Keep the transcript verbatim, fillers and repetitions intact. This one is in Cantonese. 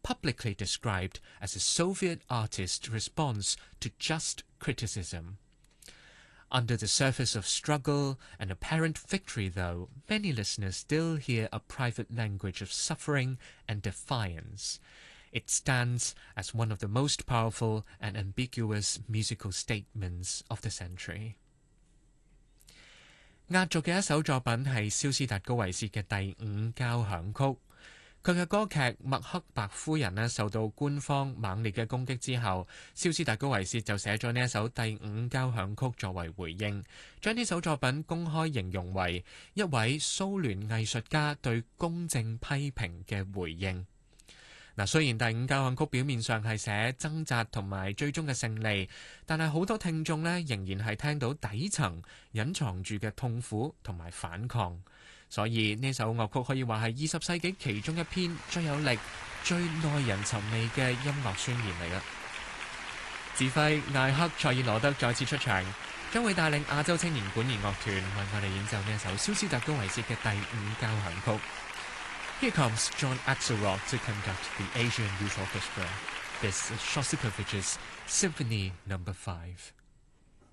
publicly described as a Soviet artist's response to just criticism. Under the surface of struggle and apparent victory, though, many listeners still hear a private language of suffering and defiance. It stands as one of the most powerful and ambiguous musical statements of the century. 壓軸嘅一首作品係蕭斯達高維契嘅第五交響曲。佢嘅歌劇《麥克白夫人》呢受到官方猛烈嘅攻擊之後，蕭斯達高維契就寫咗呢一首第五交響曲作為回應，將呢首作品公開形容為一位蘇聯藝術家對公正批評嘅回應。嗱，雖然第五交響曲表面上係寫掙扎同埋最終嘅勝利，但係好多聽眾呢仍然係聽到底層隱藏住嘅痛苦同埋反抗。所以呢首樂曲可以話係二十世紀其中一篇最有力、最耐人尋味嘅音樂宣言嚟啦。指揮艾克塞爾羅德再次出場，將會帶領亞洲青年管弦樂團為我哋演奏呢一首蕭斯達高維契嘅第五交響曲。Here comes John Axelrod to conduct the Asian Youth Orchestra. This is Shostakovich's Symphony Number Five.